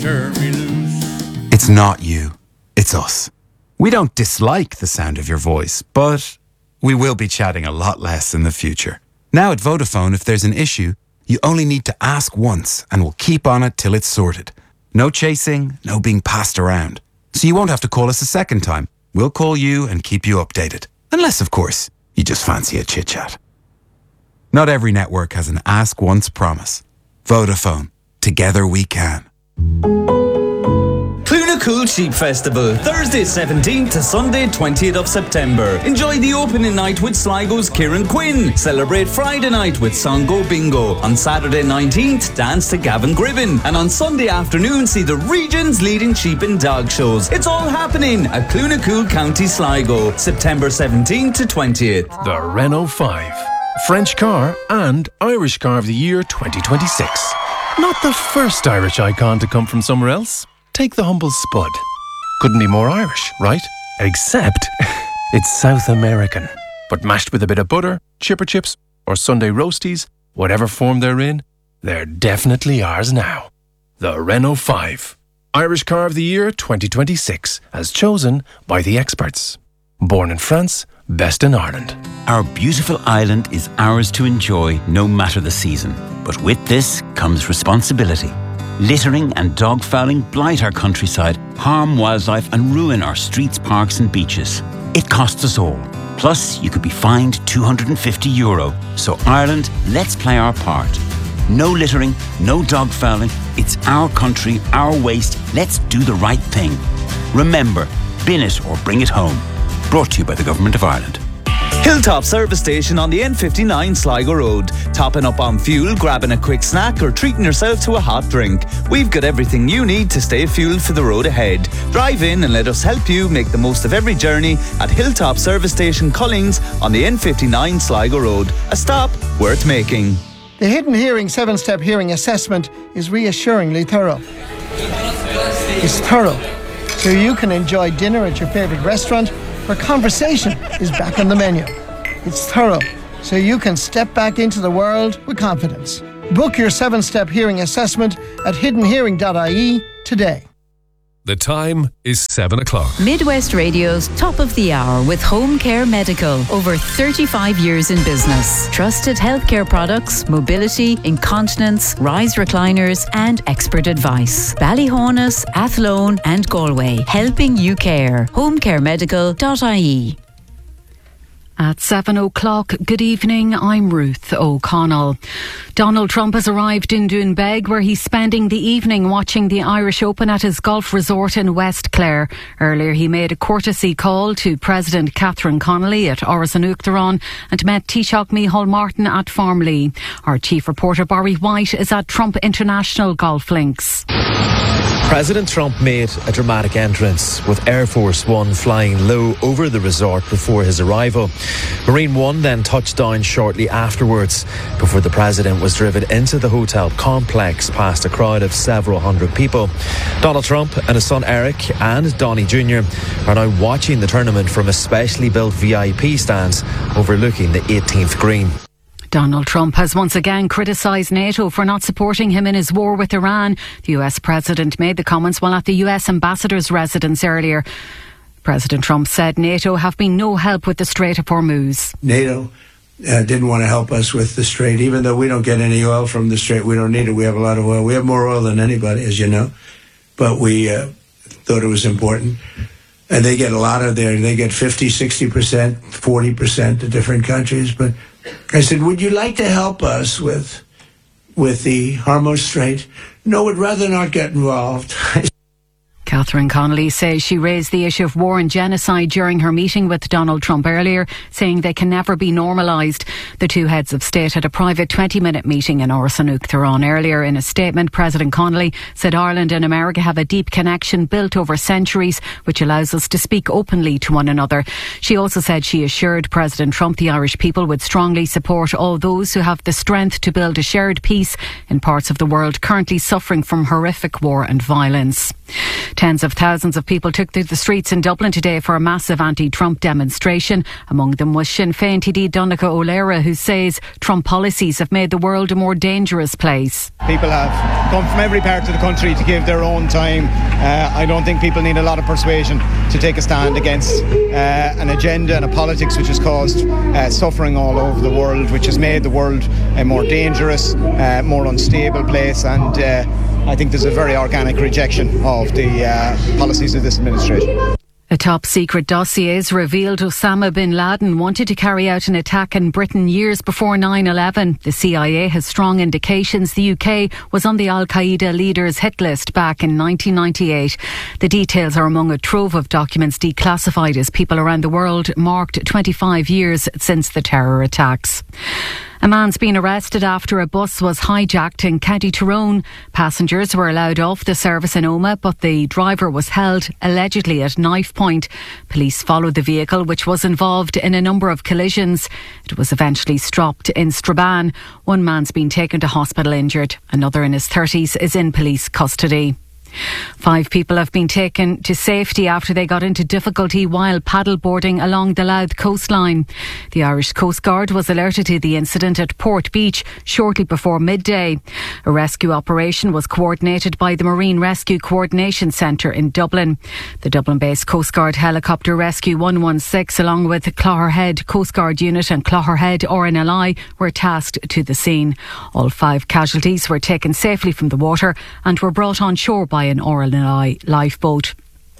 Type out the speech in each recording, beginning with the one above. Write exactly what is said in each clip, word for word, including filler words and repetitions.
Turn me loose. It's not you, it's us. We don't dislike the sound of your voice, but we will be chatting a lot less in the future. Now at Vodafone, if there's an issue, you only need to ask once and we'll keep on it till it's sorted. No chasing, no being passed around. So you won't have to call us a second time. We'll call you and keep you updated. Unless, of course, you just fancy a chit-chat. Not every network has an ask once promise. Vodafone. Together we can. Cool Sheep Festival, Thursday seventeenth to Sunday twentieth of September. Enjoy the opening night with Sligo's Kieran Quinn. Celebrate Friday night with Songo Bingo. On Saturday nineteenth, dance to Gavin Gribben. And on Sunday afternoon, see the region's leading sheep and dog shows. It's all happening at Clunacool, County Sligo, September seventeenth to twentieth. The Renault five. French car and Irish car of the year twenty twenty-six. Not the first Irish icon to come from somewhere else. Take the humble Spud. Couldn't be more Irish, right? Except it's South American. But mashed with a bit of butter, chipper chips, or Sunday roasties, whatever form they're in, they're definitely ours now. The Renault five. Irish Car of the Year twenty twenty-six, as chosen by the experts. Born in France, best in Ireland. Our beautiful island is ours to enjoy no matter the season. But with this comes responsibility. Littering and dogfouling blight our countryside, harm wildlife and ruin our streets, parks and beaches. It costs us all. Plus, you could be fined two hundred fifty euro. So Ireland, let's play our part. No littering, no dogfouling. It's our country, our waste. Let's do the right thing. Remember, bin it or bring it home. Brought to you by the Government of Ireland. Hilltop Service Station on the N fifty-nine Sligo Road. Topping up on fuel, grabbing a quick snack or treating yourself to a hot drink. We've got everything you need to stay fueled for the road ahead. Drive in and let us help you make the most of every journey at Hilltop Service Station Cullings on the N fifty-nine Sligo Road. A stop worth making. The Hidden Hearing seven-step hearing assessment is reassuringly thorough. It's thorough, so you can enjoy dinner at your favourite restaurant where conversation is back on the menu. It's thorough, so you can step back into the world with confidence. Book your seven-step hearing assessment at hidden hearing dot I E today. The time is seven o'clock. Midwest Radio's Top of the Hour with Home Care Medical. Over thirty-five years in business. Trusted healthcare products, mobility, incontinence, rise recliners and expert advice. Ballyhonus, Athlone and Galway. Helping you care. home care medical dot I E. At seven o'clock, good evening, I'm Ruth O'Connell. Donald Trump has arrived in Doonbeg, where he's spending the evening watching the Irish Open at his golf resort in West Clare. Earlier he made a courtesy call to President Catherine Connolly at Áras an Uachtaráin and met Taoiseach Micheál Martin at Farmley. Our chief reporter Barry White is at Trump International Golf Links. President Trump made a dramatic entrance with Air Force One flying low over the resort before his arrival. Marine One then touched down shortly afterwards before the president was driven into the hotel complex past a crowd of several hundred people. Donald Trump and his son Eric and Donnie Junior are now watching the tournament from a specially built V I P stand overlooking the eighteenth green. Donald Trump has once again criticised NATO for not supporting him in his war with Iran. The U S president made the comments while at the U S ambassador's residence earlier. President Trump said NATO have been no help with the Strait of Hormuz. NATO uh, didn't want to help us with the Strait, even though we don't get any oil from the Strait. We don't need it. We have a lot of oil. We have more oil than anybody, as you know. But we uh, thought it was important. And they get a lot of their, they get fifty, sixty percent, forty percent to different countries. But I said, would you like to help us with with the Hormuz Strait? No, would rather not get involved. Catherine Connolly says she raised the issue of war and genocide during her meeting with Donald Trump earlier, saying they can never be normalised. The two heads of state had a private twenty-minute meeting in Áras an Uachtaráin earlier. In a statement, President Connolly said Ireland and America have a deep connection built over centuries, which allows us to speak openly to one another. She also said she assured President Trump the Irish people would strongly support all those who have the strength to build a shared peace in parts of the world currently suffering from horrific war and violence. Tens of thousands of people took to the streets in Dublin today for a massive anti-Trump demonstration. Among them was Sinn Féin T D Donncha O'Leary, who says Trump policies have made the world a more dangerous place. People have come from every part of the country to give their own time. Uh, I don't think people need a lot of persuasion to take a stand against uh, an agenda and a politics which has caused uh, suffering all over the world, which has made the world a more dangerous, uh, more unstable place, and uh, I think there's a very organic rejection of the uh, policies of this administration. A top-secret dossier has revealed Osama bin Laden wanted to carry out an attack in Britain years before nine eleven. The C I A has strong indications the U K was on the Al-Qaeda leader's hit list back in nineteen ninety-eight. The details are among a trove of documents declassified as people around the world marked twenty-five years since the terror attacks. A man's been arrested after a bus was hijacked in County Tyrone. Passengers were allowed off the service in Omagh, but the driver was held, allegedly at knife point. Police followed the vehicle, which was involved in a number of collisions. It was eventually stopped in Strabane. One man's been taken to hospital injured. Another in his thirties is in police custody. Five people have been taken to safety after they got into difficulty while paddleboarding along the Louth coastline. The Irish Coast Guard was alerted to the incident at Port Beach shortly before midday. A rescue operation was coordinated by the Marine Rescue Coordination Centre in Dublin. The Dublin-based Coast Guard Helicopter Rescue one one six, along with the Clogherhead Coast Guard Unit and Clogherhead R N L I, were tasked to the scene. All five casualties were taken safely from the water and were brought on shore by an R N L I lifeboat.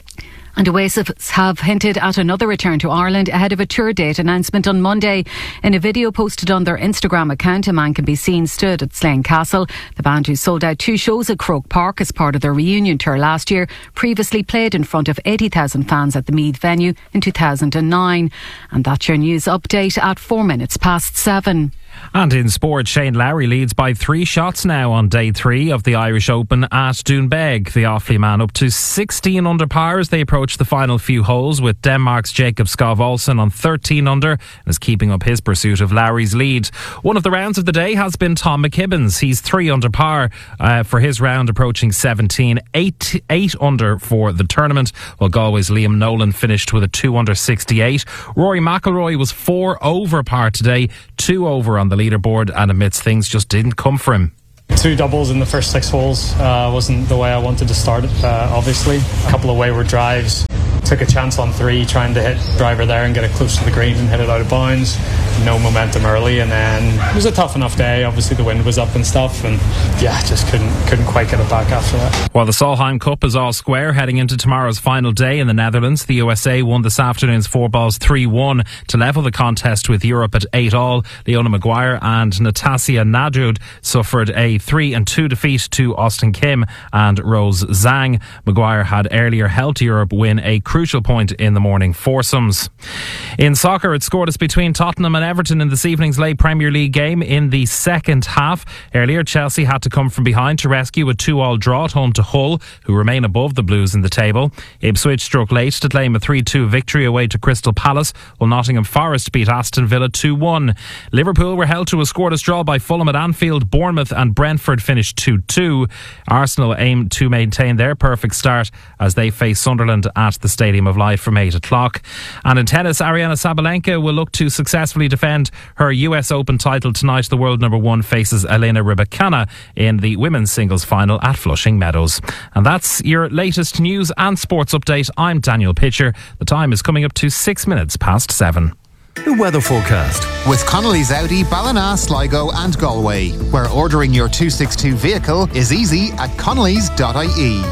And Oasis have hinted at another return to Ireland ahead of a tour date announcement on Monday. In a video posted on their Instagram account, a man can be seen stood at Slane Castle. The band, who sold out two shows at Croke Park as part of their reunion tour last year, previously played in front of eighty thousand fans at the Meath venue in two thousand nine. And that's your news update at four minutes past seven. And in sport, Shane Lowry leads by three shots now on day three of the Irish Open at Doonbeg. The Offaly man up to sixteen under par as they approach the final few holes, with Denmark's Jacob Skov Olsen on thirteen under and is keeping up his pursuit of Lowry's lead. One of the rounds of the day has been Tom McKibbin's. He's three under par uh, for his round, approaching seventeen. Eight, eight under for the tournament, while Galway's Liam Nolan finished with a two under sixty-eight. Rory McIlroy was four over par today, two over on the leaderboard, and admits things just didn't come for him. Two doubles in the first six holes uh, wasn't the way I wanted to start it, uh, obviously. A couple of wayward drives. Took a chance on three, trying to hit driver there and get it close to the green and hit it out of bounds. No momentum early, and then it was a tough enough day. Obviously the wind was up and stuff, and yeah, just couldn't couldn't quite get it back after that. While the Solheim Cup is all square heading into tomorrow's final day in the Netherlands, the U S A won this afternoon's four balls three one to level the contest with Europe at eight all. Leona Maguire and Natasha Nadjud suffered a three and two defeat to Austin Kim and Rose Zhang. Maguire had earlier helped Europe win a crucial point in the morning foursomes. In soccer, it scored us between Tottenham and Everton in this evening's late Premier League game in the second half. Earlier, Chelsea had to come from behind to rescue a two all draw at home to Hull, who remain above the Blues in the table. Ipswich struck late to claim a three two victory away to Crystal Palace, while Nottingham Forest beat Aston Villa two one. Liverpool were held to a scoreless draw by Fulham at Anfield. Bournemouth and Brentford finished two two. Arsenal aim to maintain their perfect start as they face Sunderland at the Stadium of Light from eight o'clock. And in tennis, Ariana Sabalenka will look to successfully defend her U S Open title tonight. The world number one faces Elena Rybakina in the women's singles final at Flushing Meadows. And that's your latest news and sports update. I'm Daniel Pitcher. The time is coming up to six minutes past seven. The weather forecast with Connolly's Audi, Ballina, Sligo and Galway, where ordering your two sixty-two vehicle is easy at connellys dot I E.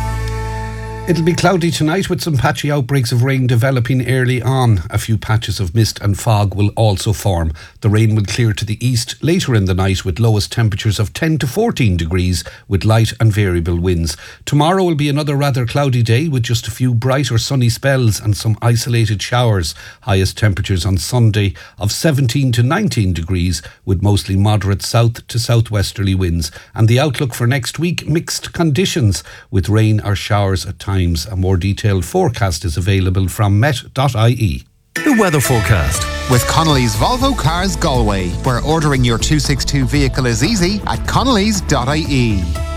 It'll be cloudy tonight with some patchy outbreaks of rain developing early on. A few patches of mist and fog will also form. The rain will clear to the east later in the night with lowest temperatures of ten to fourteen degrees with light and variable winds. Tomorrow will be another rather cloudy day with just a few bright or sunny spells and some isolated showers. Highest temperatures on Sunday of seventeen to nineteen degrees with mostly moderate south to southwesterly winds. And the outlook for next week, mixed conditions with rain or showers at times. A more detailed forecast is available from met dot I E. The weather forecast with Connolly's Volvo Cars Galway, where ordering your two sixty-two vehicle is easy at connellys dot I E.